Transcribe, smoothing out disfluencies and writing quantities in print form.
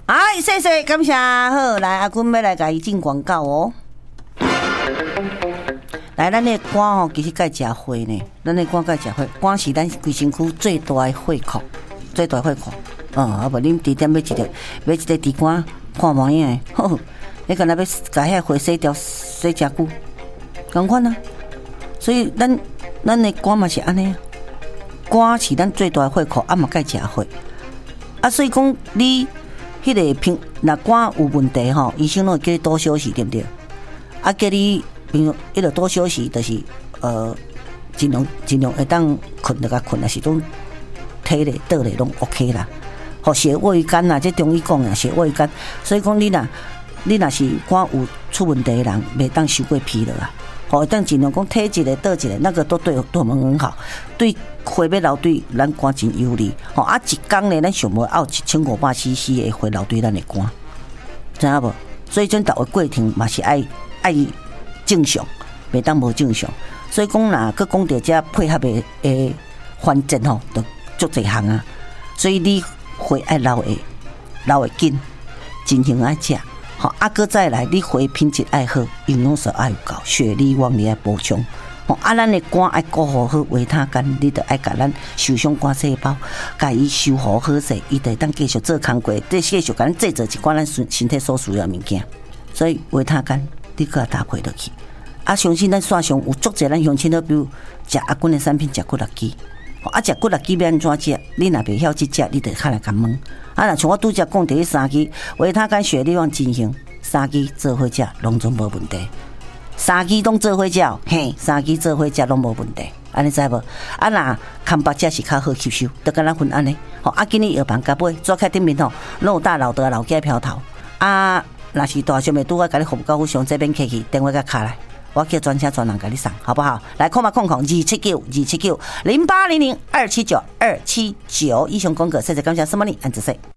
哎，谢谢，感谢。好，来阿君要来甲伊进广告哦。来，咱的肝吼，其实该食花呢。咱的肝该食花，肝是咱规身躯最大的血库，最大血库。啊无恁低点要一个猪肝看模样的，吼，你敢若要甲遐花洗掉洗真久，同款啊。所以咱的肝嘛是安尼啊，肝是咱最大的血库，啊嘛该食花。啊，所以讲你迄个平，若肝有问题吼，医生拢会叫你多休息，对不对？啊，叫你平常伊著多休息，就是尽量会当困就甲困，也是种体力倒力拢 OK 啦。吼，血胃肝啊，这中医讲啊，血胃肝。所以讲你若是肝有出问题的人，袂当受过疲劳啊。吼，当尽量讲体质的倒一个，那个都对我们很好，对血要流对咱肝真有利。吼，啊，一工呢，咱上无要1500cc 的血流对咱的肝，知影无？所以咱逐个过程嘛是爱正常，袂当无正常。所以讲若佮讲到这配合的环节吼，就足侪项啊。所以你血爱流会紧，进行爱食。好，啊，搁再来，你血品质爱好，营养素爱有够，血力旺你爱补充。吼，啊，咱的肝爱顾护好维他肝，你着爱甲咱受伤肝细胞，甲伊修复好势，伊就会当继续做工作，继续甲咱制造一寡咱身体所需要物件。所以维他肝你搁搭配落去。啊，相信咱线上有足侪咱乡亲都比如食阿君的产品，食骨力鸡。啊，食骨力鸡要安怎食？你若袂晓去食，你得较来甲问。啊，若像我拄则讲第3支维他肝血力旺进行，3支做伙食，拢总无问题。3支拢做伙食，嘿，3支做伙食拢无问题。安尼知无？啊，若康巴食是较好吸收，就敢若分安尼。吼，啊，今日药房甲买，做开顶面吼，拢有大老的老家飘头。啊，若是大小妹拄我甲你服务到上这边客气，电话甲卡来。我叫专车专人给你送，好不好？来，2792800279279以上广告，谢谢感谢什么你安子说。